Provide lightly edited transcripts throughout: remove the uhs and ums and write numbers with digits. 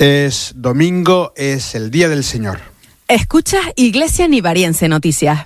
Es domingo, es el Día del Señor. Escuchas Iglesia Nivariense Noticias.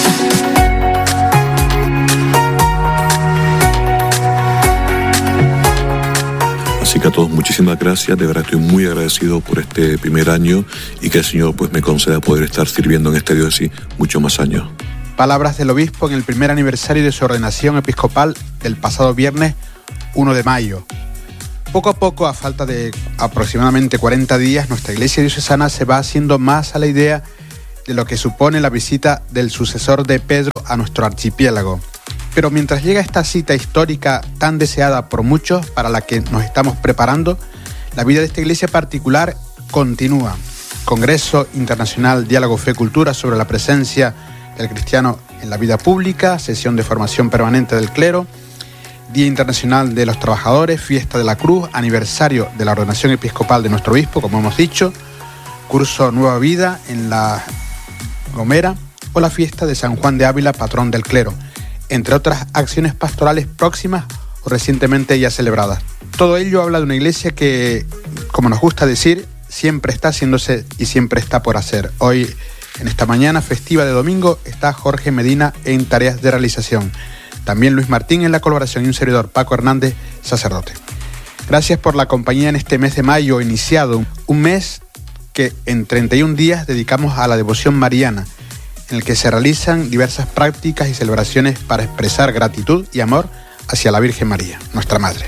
Así que a todos muchísimas gracias, de verdad estoy muy agradecido por este primer año y que el Señor pues me conceda poder estar sirviendo en esta diócesis muchos más años. Palabras del obispo en el primer aniversario de su ordenación episcopal del pasado viernes 1 de mayo. Poco a poco, a falta de aproximadamente 40 días, nuestra iglesia diocesana se va haciendo más a la idea de lo que supone la visita del sucesor de Pedro a nuestro archipiélago. Pero mientras llega esta cita histórica tan deseada por muchos, para la que nos estamos preparando, la vida de esta iglesia particular continúa. Congreso Internacional Diálogo Fe Cultura sobre la presencia del cristiano en la vida pública, sesión de formación permanente del clero, Día Internacional de los Trabajadores, Fiesta de la Cruz, aniversario de la ordenación episcopal de nuestro obispo, como hemos dicho, curso Nueva Vida en la Gomera o la fiesta de San Juan de Ávila, patrón del clero, entre otras acciones pastorales próximas o recientemente ya celebradas. Todo ello habla de una iglesia que, como nos gusta decir, siempre está haciéndose y siempre está por hacer. Hoy, en esta mañana festiva de domingo, está Jorge Medina en tareas de realización. También Luis Martín en la colaboración y un servidor, Paco Hernández, sacerdote. Gracias por la compañía en este mes de mayo iniciado, un mes que en 31 días dedicamos a la devoción mariana, en el que se realizan diversas prácticas y celebraciones para expresar gratitud y amor hacia la Virgen María, nuestra Madre.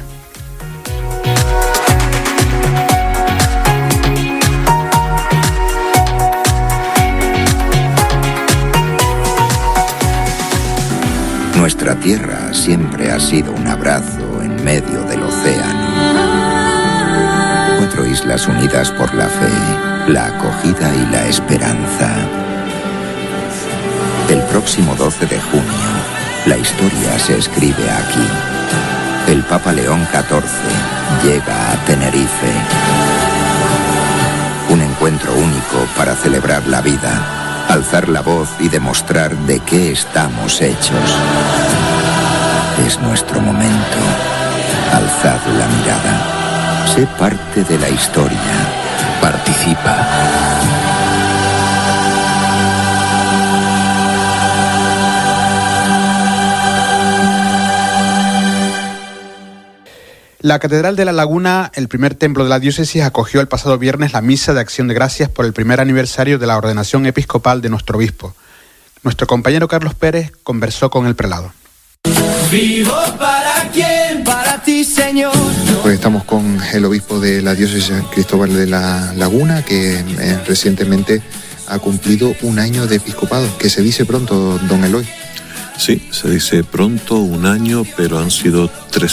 Nuestra tierra siempre ha sido un abrazo en medio del océano. 4 islas unidas por la fe, la acogida y la esperanza. El próximo 12 de junio, la historia se escribe aquí. El Papa León XIV llega a Tenerife. Un encuentro único para celebrar la vida, alzar la voz y demostrar de qué estamos hechos. Es nuestro momento. Alzad la mirada. Sé parte de la historia. Participa. La Catedral de la Laguna, el primer templo de la diócesis, acogió el pasado viernes la misa de acción de gracias por el primer aniversario de la ordenación episcopal de nuestro obispo. Nuestro compañero Carlos Pérez conversó con el prelado. Vivo para quién, para ti, Señor. Pues estamos con el obispo de la diócesis Cristóbal de la Laguna, que recientemente ha cumplido un año de episcopado, que se dice pronto, don Eloy. Sí, se dice pronto, un año, pero han sido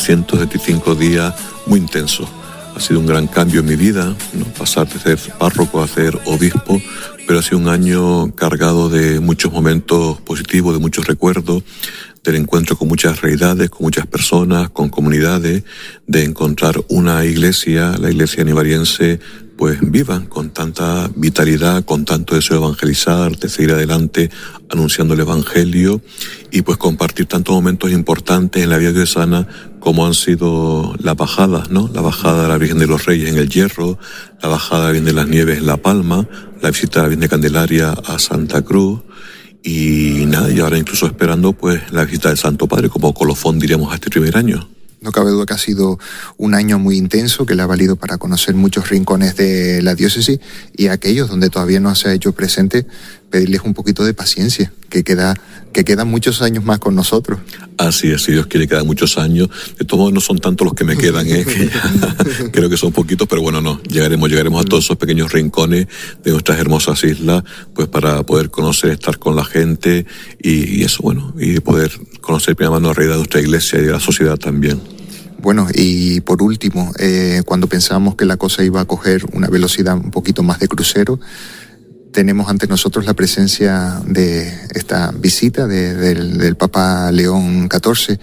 375 días muy intensos. Ha sido un gran cambio en mi vida, ¿no? Pasar de ser párroco a ser obispo, pero ha sido un año cargado de muchos momentos positivos, de muchos recuerdos, del encuentro con muchas realidades, con muchas personas, con comunidades, de encontrar una iglesia, la iglesia nivariense, pues viva, con tanta vitalidad, con tanto deseo de evangelizar, de seguir adelante anunciando el evangelio y pues compartir tantos momentos importantes en la vida diocesana como han sido las bajadas, ¿no? La bajada de la Virgen de los Reyes en el Hierro, la bajada de la Virgen de las Nieves en La Palma, la visita de la Virgen de Candelaria a Santa Cruz y nada, y ahora incluso esperando pues la visita del Santo Padre como colofón, diríamos, a este primer año. No cabe duda que ha sido un año muy intenso, que le ha valido para conocer muchos rincones de la diócesis y aquellos donde todavía no se ha hecho presente, pedirles un poquito de paciencia, que quedan muchos años más con nosotros. Así es, si Dios quiere, quedan muchos años. De todos modos, no son tantos los que me quedan, que ya, creo que son poquitos, pero bueno, no, llegaremos a todos esos pequeños rincones de nuestras hermosas islas, pues para poder conocer, estar con la gente y eso, bueno, y poder conocer primera mano la realidad de nuestra iglesia y de la sociedad también. Bueno, y por último, cuando pensábamos que la cosa iba a coger una velocidad un poquito más de crucero, tenemos ante nosotros la presencia de esta visita del Papa León XIV.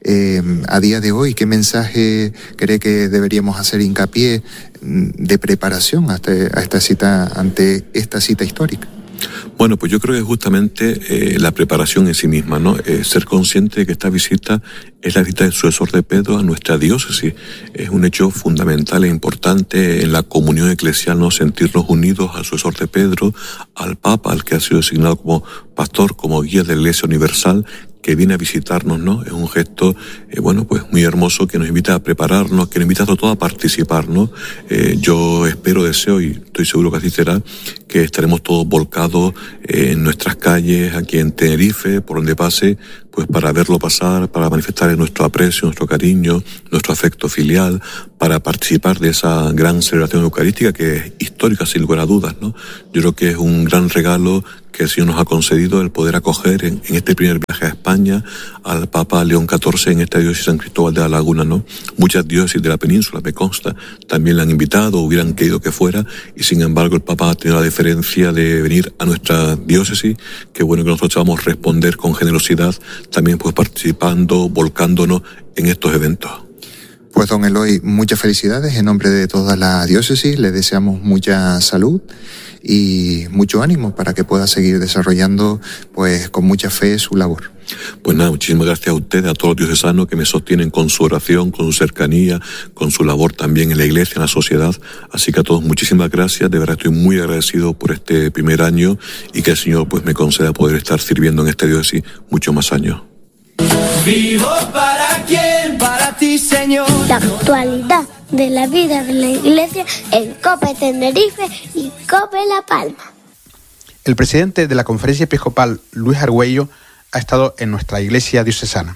A día de hoy, ¿qué mensaje cree que deberíamos hacer hincapié de preparación ante esta cita histórica? Bueno, pues yo creo que justamente la preparación en sí misma, ¿no? Ser consciente de que esta visita es la visita del sucesor de Pedro a nuestra diócesis. Es un hecho fundamental e importante en la comunión eclesial, ¿no? Sentirnos unidos al sucesor de Pedro, al Papa, al que ha sido designado como pastor, como guía de la Iglesia Universal, que viene a visitarnos, ¿no? Es un gesto, pues muy hermoso, que nos invita a prepararnos, que nos invita a todos a participar, ¿no? Yo espero, deseo y estoy seguro que así será, que estaremos todos volcados en nuestras calles, aquí en Tenerife, por donde pase, pues para verlo pasar, para manifestar nuestro aprecio, nuestro cariño, nuestro afecto filial, para participar de esa gran celebración eucarística que es histórica, sin lugar a dudas, ¿no? Yo creo que es un gran regalo que el Señor nos ha concedido el poder acoger en este primer viaje a España al Papa León XIV en esta diócesis San Cristóbal de la Laguna, ¿no? Muchas diócesis de la península, me consta, también la han invitado, hubieran querido que fuera, y sin embargo el Papa ha tenido la deferencia de venir a nuestra diócesis. Qué bueno que nosotros vamos a responder con generosidad, también pues participando, volcándonos en estos eventos. Pues don Eloy, muchas felicidades en nombre de toda la diócesis, le deseamos mucha salud y mucho ánimo para que pueda seguir desarrollando pues con mucha fe su labor. Pues nada, muchísimas gracias a ustedes, a todos los diocesanos que me sostienen con su oración, con su cercanía, con su labor también en la iglesia, en la sociedad. Así que a todos muchísimas gracias, de verdad estoy muy agradecido por este primer año y que el Señor pues me conceda poder estar sirviendo en esta diócesis muchos más años. Vivo para quién, para ti, Señor. La actualidad de la vida de la iglesia en COPE Tenerife y COPE La Palma. El presidente de la Conferencia Episcopal, Luis Argüello, ha estado en nuestra iglesia diocesana.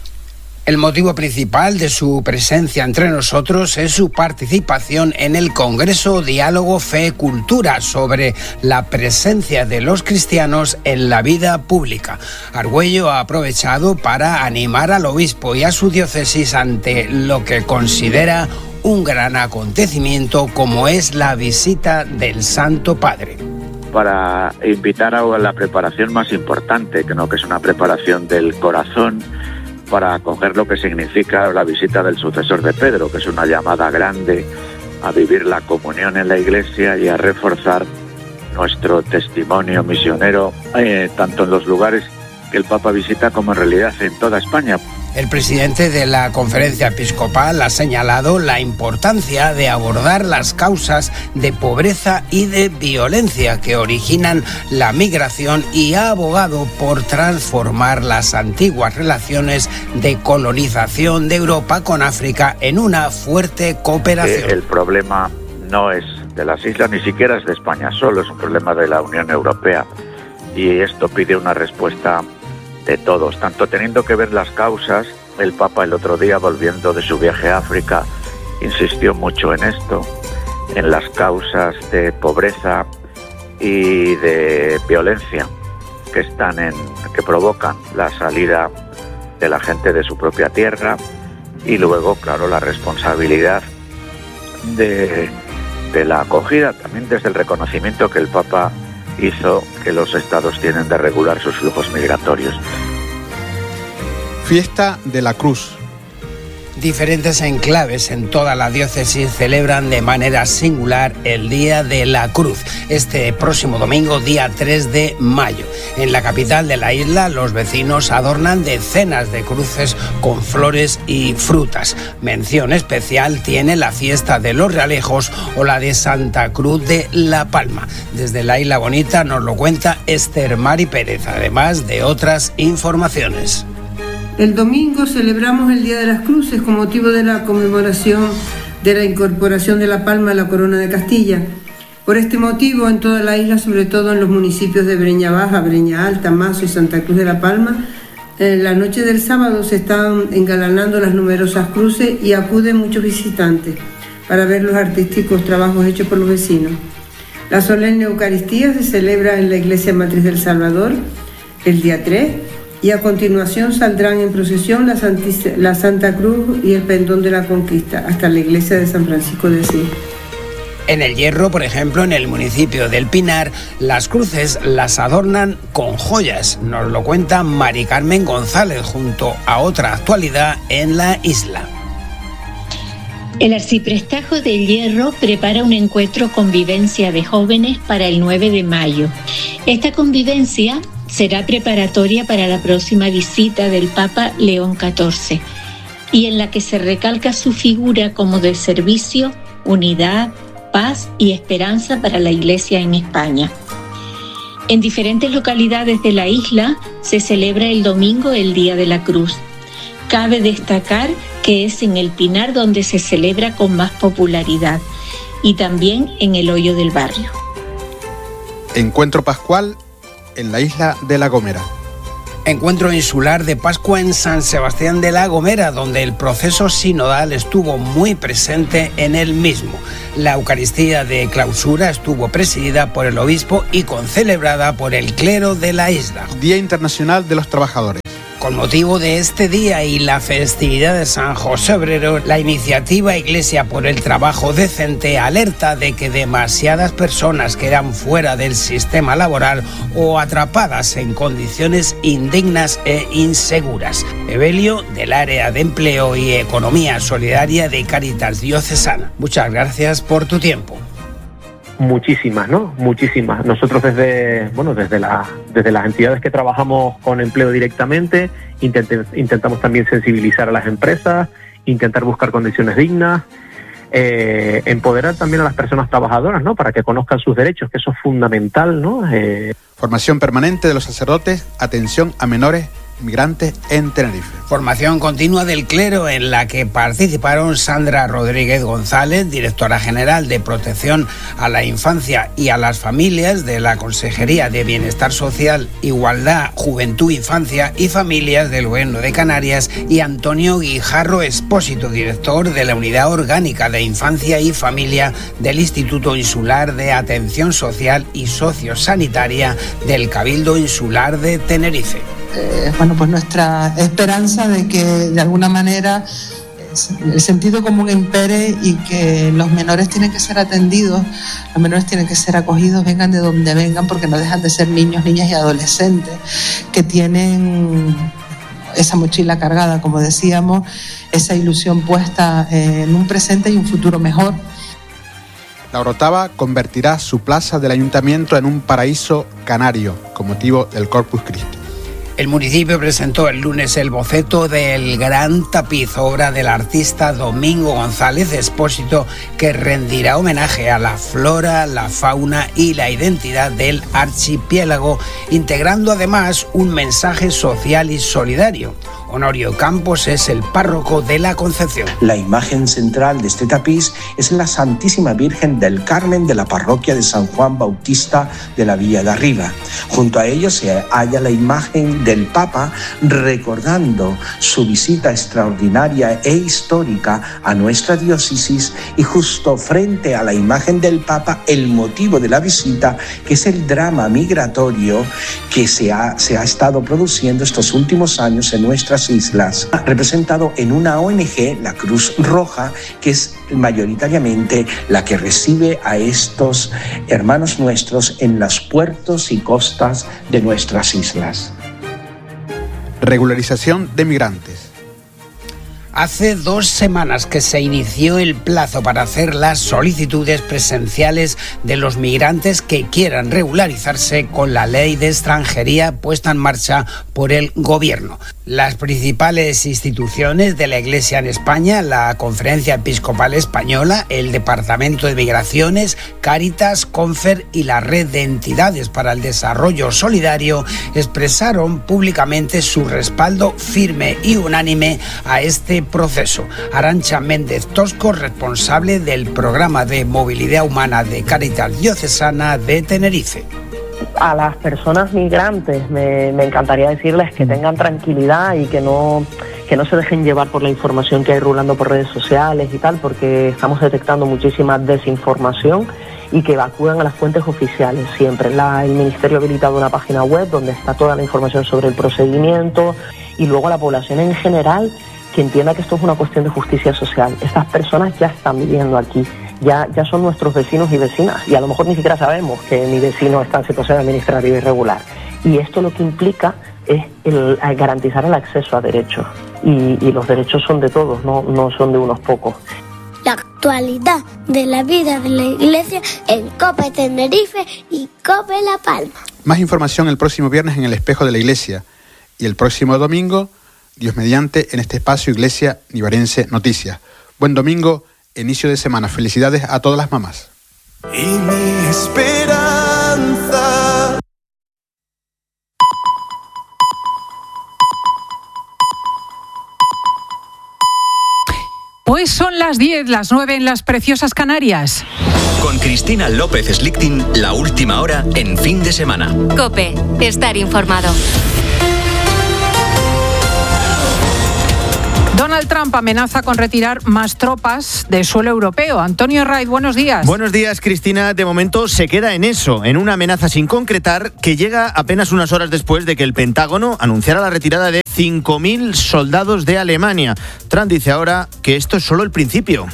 El motivo principal de su presencia entre nosotros es su participación en el Congreso Diálogo Fe Cultura sobre la presencia de los cristianos en la vida pública. Argüello ha aprovechado para animar al obispo y a su diócesis ante lo que considera un gran acontecimiento como es la visita del Santo Padre. Para invitar a la preparación más importante, que es una preparación del corazón, para acoger lo que significa la visita del sucesor de Pedro, que es una llamada grande a vivir la comunión en la Iglesia y a reforzar nuestro testimonio misionero, tanto en los lugares que el Papa visita como en realidad en toda España. El presidente de la Conferencia Episcopal ha señalado la importancia de abordar las causas de pobreza y de violencia que originan la migración y ha abogado por transformar las antiguas relaciones de colonización de Europa con África en una fuerte cooperación. El problema no es de las islas, ni siquiera es de España solo, es un problema de la Unión Europea y esto pide una respuesta de todos, tanto teniendo que ver las causas. El Papa el otro día, volviendo de su viaje a África, insistió mucho en esto, en las causas de pobreza y de violencia que provocan la salida de la gente de su propia tierra y luego, claro, la responsabilidad de la acogida, también desde el reconocimiento que el Papa hizo que los estados tienen de regular sus flujos migratorios. Fiesta de la Cruz. Diferentes enclaves en toda la diócesis celebran de manera singular el Día de la Cruz, este próximo domingo, día 3 de mayo. En la capital de la isla, los vecinos adornan decenas de cruces con flores y frutas. Mención especial tiene la fiesta de los Realejos o la de Santa Cruz de La Palma. Desde la Isla Bonita nos lo cuenta Esther Mari Pérez, además de otras informaciones. El domingo celebramos el Día de las Cruces con motivo de la conmemoración de la incorporación de La Palma a la Corona de Castilla. Por este motivo, en toda la isla, sobre todo en los municipios de Breña Baja, Breña Alta, Mazo y Santa Cruz de La Palma, en la noche del sábado se están engalanando las numerosas cruces y acuden muchos visitantes para ver los artísticos trabajos hechos por los vecinos. La solemne Eucaristía se celebra en la Iglesia Matriz del Salvador el día 3 y a continuación saldrán en procesión la Santa Cruz y el Pendón de la Conquista hasta la iglesia de San Francisco de Asís. En El Hierro, por ejemplo, en el municipio del Pinar, las cruces las adornan con joyas. Nos lo cuenta Mari Carmen González junto a otra actualidad en la isla. El Arciprestajo del Hierro prepara un encuentro convivencia de jóvenes para el 9 de mayo. Esta convivencia será preparatoria para la próxima visita del Papa León XIV y en la que se recalca su figura como de servicio, unidad, paz y esperanza para la Iglesia en España. En diferentes localidades de la isla se celebra el domingo el Día de la Cruz. Cabe destacar que es en el Pinar donde se celebra con más popularidad y también en el Hoyo del Barrio. Encuentro pascual en la isla de La Gomera. Encuentro insular de Pascua en San Sebastián de La Gomera, donde el proceso sinodal estuvo muy presente en el mismo. La Eucaristía de clausura estuvo presidida por el obispo y concelebrada por el clero de la isla. Día Internacional de los Trabajadores. Con motivo de este día y la festividad de San José Obrero, la iniciativa Iglesia por el Trabajo Decente alerta de que demasiadas personas quedan fuera del sistema laboral o atrapadas en condiciones indignas e inseguras. Evelio, del área de Empleo y Economía Solidaria de Cáritas Diocesana. Muchas gracias por tu tiempo. Muchísimas, ¿no? Muchísimas. Nosotros desde las entidades que trabajamos con empleo directamente, intentamos también sensibilizar a las empresas, intentar buscar condiciones dignas, empoderar también a las personas trabajadoras, ¿no? Para que conozcan sus derechos, que eso es fundamental, ¿no? Formación permanente de los sacerdotes, atención a menores migrantes en Tenerife. Formación continua del clero en la que participaron Sandra Rodríguez González, directora general de Protección a la Infancia y a las Familias de la Consejería de Bienestar Social, Igualdad, Juventud, Infancia y Familias del Gobierno de Canarias, y Antonio Guijarro Expósito, director de la Unidad Orgánica de Infancia y Familia del Instituto Insular de Atención Social y Sociosanitaria del Cabildo Insular de Tenerife. Pues nuestra esperanza de que de alguna manera el sentido común impere y que los menores tienen que ser atendidos, los menores tienen que ser acogidos, vengan de donde vengan, porque no dejan de ser niños, niñas y adolescentes que tienen esa mochila cargada, como decíamos, esa ilusión puesta en un presente y un futuro mejor. La Orotava convertirá su plaza del ayuntamiento en un paraíso canario con motivo del Corpus Christi. El municipio presentó el lunes el boceto del Gran Tapiz, obra del artista Domingo González Expósito, que rendirá homenaje a la flora, la fauna y la identidad del archipiélago, integrando además un mensaje social y solidario. Honorio Campos es el párroco de la Concepción. La imagen central de este tapiz es la Santísima Virgen del Carmen de la parroquia de San Juan Bautista de la Villa de Arriba. Junto a ella se halla la imagen del Papa recordando su visita extraordinaria e histórica a nuestra diócesis, y justo frente a la imagen del Papa el motivo de la visita, que es el drama migratorio que se ha estado produciendo estos últimos años en nuestras islas, representado en una ONG, la Cruz Roja, que es mayoritariamente la que recibe a estos hermanos nuestros en los puertos y costas de nuestras islas. Regularización de migrantes. Hace 2 semanas que se inició el plazo para hacer las solicitudes presenciales de los migrantes que quieran regularizarse con la ley de extranjería puesta en marcha por el Gobierno. Las principales instituciones de la Iglesia en España, la Conferencia Episcopal Española, el Departamento de Migraciones, Cáritas, Confer y la Red de Entidades para el Desarrollo Solidario expresaron públicamente su respaldo firme y unánime a este proceso. Arantxa Méndez Tosco, responsable del programa de movilidad humana de Cáritas Diocesana de Tenerife. A las personas migrantes me encantaría decirles que tengan tranquilidad y que no se dejen llevar por la información que hay rulando por redes sociales y tal, porque estamos detectando muchísima desinformación, y que acudan a las fuentes oficiales siempre. El Ministerio ha habilitado una página web donde está toda la información sobre el procedimiento, y luego la población en general que entienda que esto es una cuestión de justicia social. Estas personas ya están viviendo aquí, ya son nuestros vecinos y vecinas, y a lo mejor ni siquiera sabemos que mi vecino está en situación administrativa irregular. Y esto lo que implica es garantizar el acceso a derechos, y los derechos son de todos, no son de unos pocos. La actualidad de la vida de la Iglesia en COPE Tenerife y COPE La Palma. Más información el próximo viernes en el Espejo de la Iglesia y el próximo domingo, Dios mediante, en este espacio Iglesia Nivariense Noticias. Buen domingo, inicio de semana. Felicidades a todas las mamás. Y mi esperanza. Pues son las 10, las 9 en las preciosas Canarias. Con Cristina López Slichting, la última hora en fin de semana. COPE, estar informado. Donald Trump amenaza con retirar más tropas de suelo europeo. Antonio Herraiz, buenos días. Buenos días, Cristina. De momento se queda en eso, en una amenaza sin concretar que llega apenas unas horas después de que el Pentágono anunciara la retirada de 5.000 soldados de Alemania. Trump dice ahora que esto es solo el principio.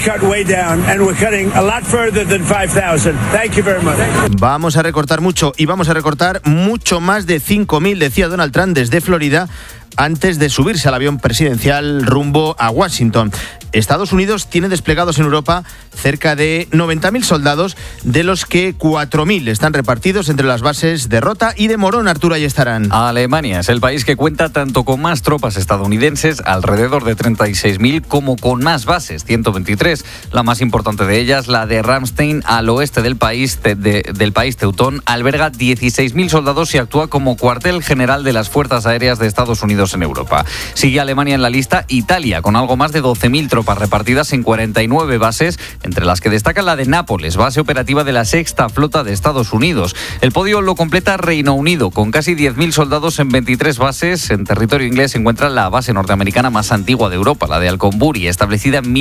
Vamos a recortar mucho y vamos a recortar mucho más de 5.000, decía Donald Trump desde Florida, antes de subirse al avión presidencial rumbo a Washington. Estados Unidos tiene desplegados en Europa cerca de 90.000 soldados, de los que 4.000 están repartidos entre las bases de Rota y de Morón. Arturo, ahí estarán. Alemania es el país que cuenta tanto con más tropas estadounidenses, alrededor de 36.000, como con más bases, 123. La más importante de ellas, la de Ramstein, al oeste del país teutón, alberga 16.000 soldados y actúa como cuartel general de las Fuerzas Aéreas de Estados Unidos en Europa. Sigue Alemania en la lista Italia, con algo más de 12.000 tropas repartidas en 49 bases, entre las que destaca la de Nápoles, base operativa de la Sexta Flota de Estados Unidos. El podio lo completa Reino Unido, con casi 10.000 soldados en 23 bases. En territorio inglés se encuentra la base norteamericana más antigua de Europa, la de Alconbury, establecida en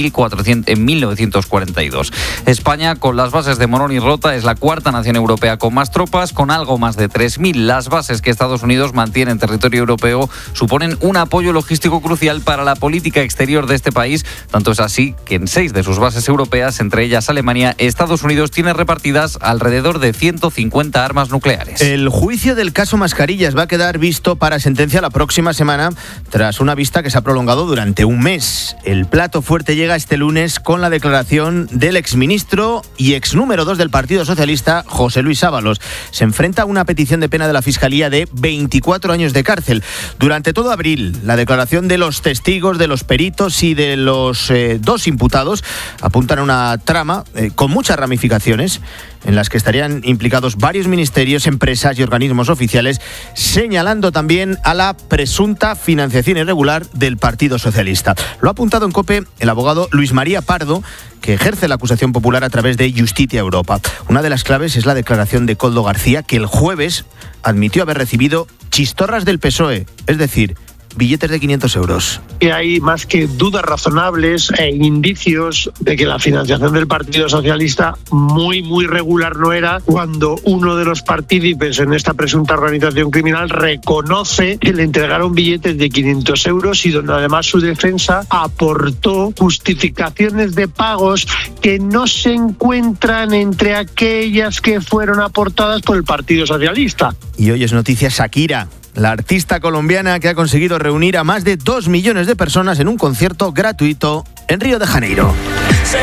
1942. España, con las bases de Morón y Rota, es la cuarta nación europea con más tropas, con algo más de 3.000. Las bases que Estados Unidos mantiene en territorio europeo suponen un apoyo logístico crucial para la política exterior de este país. Tanto es así que en 6 de sus bases europeas, entre ellas Alemania, Estados Unidos tiene repartidas alrededor de 150 armas nucleares. El juicio del caso Mascarillas va a quedar visto para sentencia la próxima semana, tras una vista que se ha prolongado durante un mes. El plato fuerte llega este lunes con la declaración del exministro y ex número 2 del Partido Socialista, José Luis Ábalos. Se enfrenta a una petición de pena de la Fiscalía de 24 años de cárcel. Durante todo abril, la declaración de los testigos, de los peritos y de los dos imputados apuntan a una trama con muchas ramificaciones, en las que estarían implicados varios ministerios, empresas y organismos oficiales, señalando también a la presunta financiación irregular del Partido Socialista. Lo ha apuntado en COPE el abogado Luis María Pardo, que ejerce la acusación popular a través de Justitia Europa. Una de las claves es la declaración de Koldo García, que el jueves admitió haber recibido chistorras del PSOE, es decir, billetes de 500 euros. Hay más que dudas razonables e indicios de que la financiación del Partido Socialista muy regular no era, cuando uno de los partícipes en esta presunta organización criminal reconoce que le entregaron billetes de 500 euros y donde además su defensa aportó justificaciones de pagos que no se encuentran entre aquellas que fueron aportadas por el Partido Socialista. Y hoy es noticia Shakira, la artista colombiana que ha conseguido reunir a más de 2 millones de personas en un concierto gratuito en Río de Janeiro.